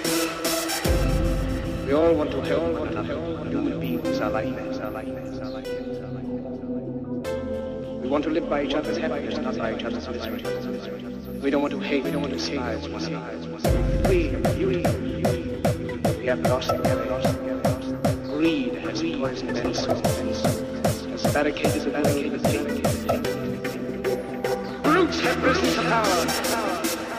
We all want to help one another. Human beings are like that. We want to live by each other's happiness, not by each other's misery. We don't want to hate, we don't want to despise one another. We have lost. Greed has poisoned men's souls, has barricaded the world with hate. Brutes have risen to power.